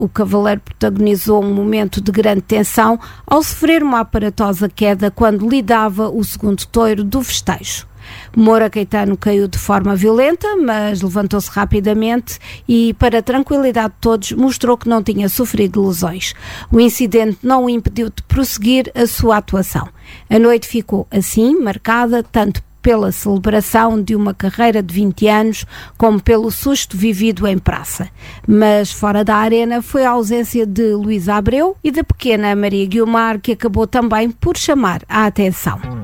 O cavaleiro protagonizou um momento de grande tensão ao sofrer uma aparatosa queda quando lidava o segundo touro do festejo. Moura Caetano caiu de forma violenta, mas levantou-se rapidamente e, para a tranquilidade de todos, mostrou que não tinha sofrido lesões. O incidente não o impediu de prosseguir a sua atuação. A noite ficou assim marcada tanto pela celebração de uma carreira de 20 anos, como pelo susto vivido em praça. Mas fora da arena foi a ausência de Luísa Abreu e da pequena Maria Guiomar que acabou também por chamar a atenção.